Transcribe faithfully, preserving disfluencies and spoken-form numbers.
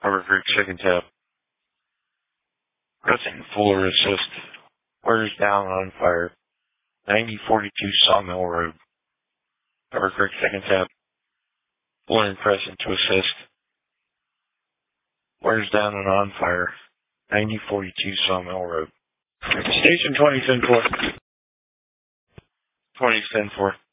Harbor Creek second tap. Pressing Fuller assist. Orders down on fire. ninety forty-two Sawmill Road. Harbor Creek second tap. Fuller and Crescent to assist. Orders down and on fire. ninety forty-two Sawmill Road. Station twenty ten four. twenty ten four.